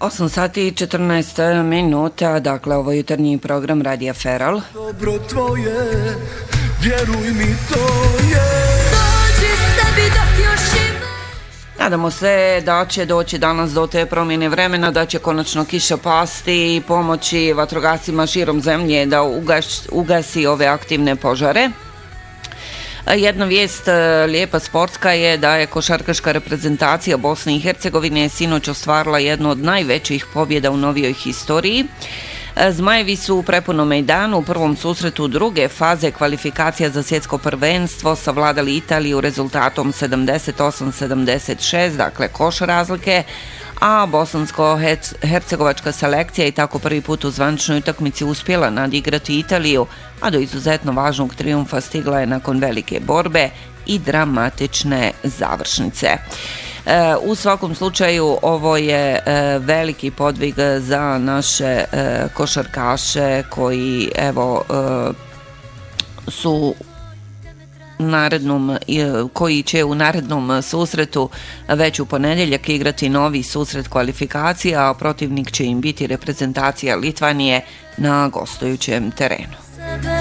8 sati i 14 minuta, dakle ovo je jutarnji program Radija Feral. Dobro tvoje, vjeruj mi to je. Dođi sebi dok još ima. Nadamo se da će doći danas do te promjene vremena, da će konačno kiša pasti i pomoći vatrogascima širom zemlje da ugasi ove aktivne požare. Jedna vijest lijepa sportska je da je košarkaška reprezentacija Bosne i Hercegovine sinoć ostvarila jednu od najvećih pobjeda u novijoj historiji. Zmajevi su u prepunom mejdanu u prvom susretu druge faze kvalifikacija za svjetsko prvenstvo savladali Italiju rezultatom 78-76, dakle koš razlike, a bosansko-hercegovačka selekcija i tako prvi put u zvaničnoj utakmici uspjela nadigrati Italiju, a do izuzetno važnog trijumfa stigla je nakon velike borbe i dramatične završnice. U svakom slučaju ovo je veliki podvig za naše košarkaše koji koji će u narednom susretu već u ponedjeljak igrati novi susret kvalifikacija, a protivnik će im biti reprezentacija Litvanije na gostujućem terenu.